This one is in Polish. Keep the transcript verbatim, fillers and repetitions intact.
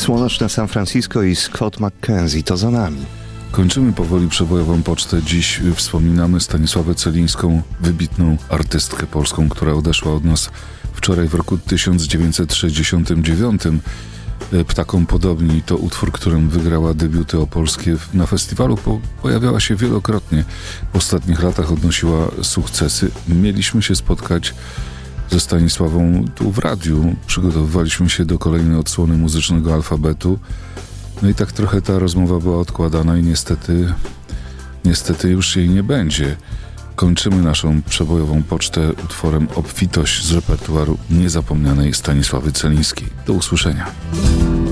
Słoneczne San Francisco i Scott McKenzie to za nami. Kończymy powoli przebojową pocztę. Dziś wspominamy Stanisławę Celińską, wybitną artystkę polską, która odeszła od nas wczoraj w roku tysiąc dziewięćset sześćdziesiątym dziewiątym. Ptakom podobni to utwór, którym wygrała debiuty opolskie na festiwalu. Po, pojawiała się wielokrotnie. W ostatnich latach odnosiła sukcesy. Mieliśmy się spotkać ze Stanisławą tu w radiu. Przygotowywaliśmy się do kolejnej odsłony muzycznego alfabetu. No i tak trochę ta rozmowa była odkładana i niestety, niestety już jej nie będzie. Kończymy naszą przebojową pocztę utworem Obfitość z repertuaru niezapomnianej Stanisławy Celińskiej. Do usłyszenia.